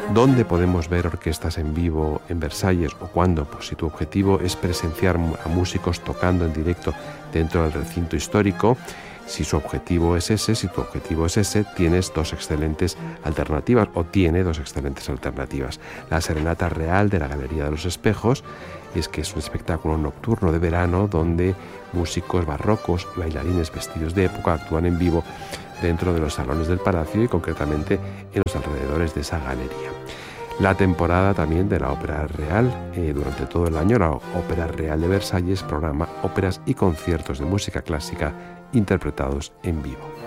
¿Dónde podemos ver orquestas en vivo en Versalles o cuándo? Pues si tu objetivo es presenciar a músicos tocando en directo dentro del recinto histórico, si tu objetivo es ese, tienes dos excelentes alternativas, o tiene dos excelentes alternativas. La Serenata Real de la Galería de los Espejos es un espectáculo nocturno de verano donde músicos barrocos y bailarines vestidos de época actúan en vivo dentro de los salones del Palacio y concretamente en los alrededores de esa galería. La temporada también de la Ópera Real, durante todo el año la Ópera Real de Versalles programa óperas y conciertos de música clásica interpretados en vivo.